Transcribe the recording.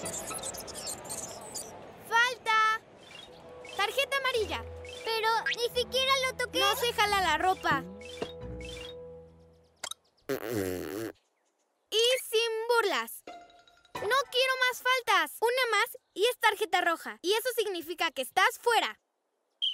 ¡Falta! Tarjeta amarilla. Pero ni siquiera lo toqué. No se jala la ropa. Y sin burlas. No quiero más faltas. Una más y es tarjeta roja. Y eso significa que estás fuera.